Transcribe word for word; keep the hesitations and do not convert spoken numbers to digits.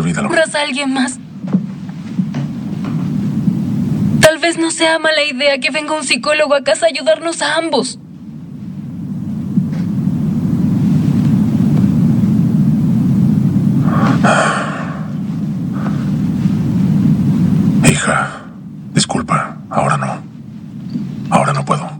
Olvídalo. ¿Recurras a alguien más? Tal vez no sea mala idea que venga un psicólogo a casa a ayudarnos a ambos. Hija.